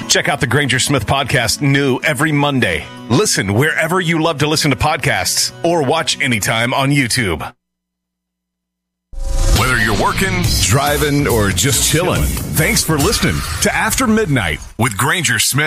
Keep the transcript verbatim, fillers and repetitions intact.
Check out the Granger Smith podcast new every Monday. Listen wherever you love to listen to podcasts or watch anytime on YouTube. Whether you're working, driving, or just chilling, thanks for listening to After Midnight with Granger Smith.